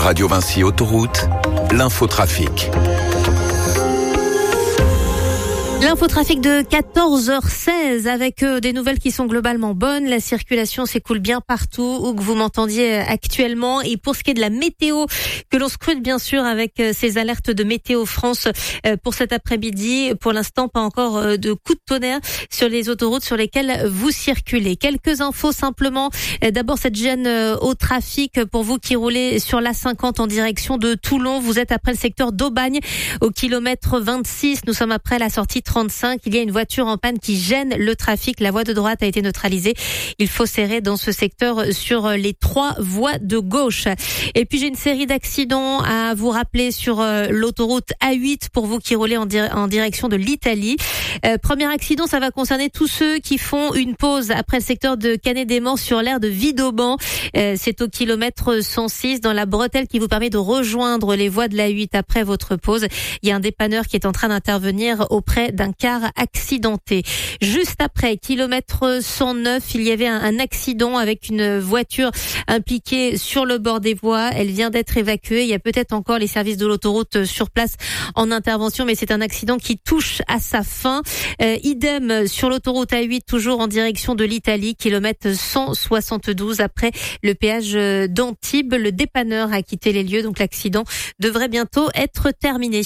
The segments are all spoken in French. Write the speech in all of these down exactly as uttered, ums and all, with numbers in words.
Radio Vinci Autoroute, l'infotrafic. L'infotrafic de quatorze heures seize avec euh, des nouvelles qui sont globalement bonnes. La circulation s'écoule bien partout où que vous m'entendiez actuellement. Et pour ce qui est de la météo, que l'on scrute bien sûr avec euh, ces alertes de Météo France euh, pour cet après-midi. Pour l'instant, pas encore euh, de coups de tonnerre sur les autoroutes sur lesquelles vous circulez. Quelques infos simplement. Euh, d'abord, cette gêne euh, au trafic pour vous qui roulez sur l'A cinquante en direction de Toulon. Vous êtes après le secteur d'Aubagne au kilomètre vingt-six. Nous sommes après la sortie trente-cinq. Il y a une voiture en panne qui gêne le trafic. La voie de droite a été neutralisée. Il faut serrer dans ce secteur sur les trois voies de gauche. Et puis j'ai une série d'accidents à vous rappeler sur l'autoroute A huit pour vous qui roulez en, di- en direction de l'Italie. Euh, premier accident, ça va concerner tous ceux qui font une pause après le secteur de Canet-des-Morts sur l'aire de Vidauban. Euh, c'est au kilomètre cent six dans la bretelle qui vous permet de rejoindre les voies de l'A huit après votre pause. Il y a un dépanneur qui est en train d'intervenir auprès d'un car accidenté. Juste après, kilomètre cent neuf, il y avait un, un accident avec une voiture impliquée sur le bord des voies. Elle vient d'être évacuée. Il y a peut-être encore les services de l'autoroute sur place en intervention, mais c'est un accident qui touche à sa fin. Euh, idem sur l'autoroute A huit, toujours en direction de l'Italie, kilomètre cent soixante-douze après le péage d'Antibes. Le dépanneur a quitté les lieux, donc l'accident devrait bientôt être terminé.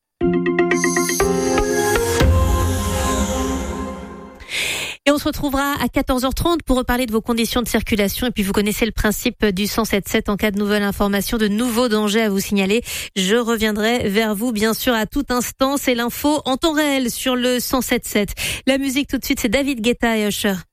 Et on se retrouvera à quatorze heures trente pour reparler de vos conditions de circulation. Et puis vous connaissez le principe du cent sept sept en cas de nouvelle information, de nouveaux dangers à vous signaler. Je reviendrai vers vous bien sûr à tout instant. C'est l'info en temps réel sur le cent sept sept. La musique tout de suite, c'est David Guetta et Usher.